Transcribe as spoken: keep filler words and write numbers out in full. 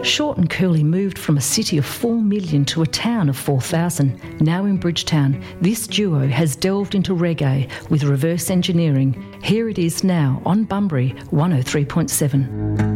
Short and Curly moved from a city of four million to a town of four thousand. Now in Bridgetown, this duo has delved into reggae with reverse engineering. Here it is now on Bunbury one oh three point seven.